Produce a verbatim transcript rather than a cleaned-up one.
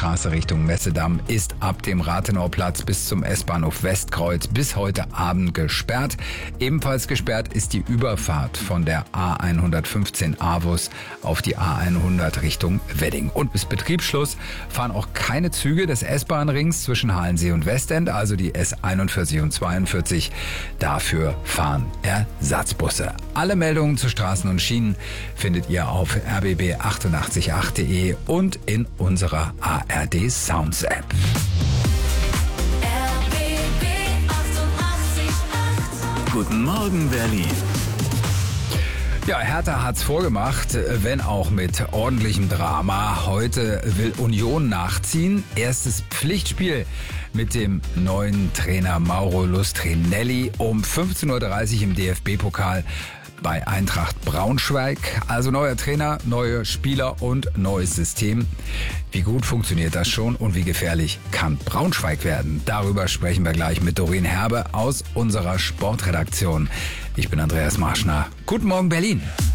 Straße Richtung Messedamm ist ab dem Rathenauplatz bis zum S-Bahnhof Westkreuz bis heute Abend gesperrt. Ebenfalls gesperrt ist die Überfahrt von der A hundertfünfzehn Avus auf die A hundert Richtung Wedding. Und bis Betriebsschluss fahren auch keine Züge des S-Bahn-Rings zwischen Halensee und Westend, also die S einundvierzig und zweiundvierzig. Dafür fahren Ersatzbusse. Alle Meldungen zu Straßen und Schienen findet ihr auf r b b achtundachtzig punkt acht punkt de und in unserer A R D Sounds App. R B B achtundachtzig Komma acht. Guten Morgen, Berlin. Ja, Hertha hat's vorgemacht, wenn auch mit ordentlichem Drama. Heute will Union nachziehen. Erstes Pflichtspiel mit dem neuen Trainer Mauro Lustrinelli um fünfzehn Uhr dreißig im D F B-Pokal bei Eintracht Braunschweig. Also neuer Trainer, neue Spieler und neues System. Wie gut funktioniert das schon und wie gefährlich kann Braunschweig werden? Darüber sprechen wir gleich mit Doreen Herbe aus unserer Sportredaktion. Ich bin Andreas Marschner. Guten Morgen, Berlin.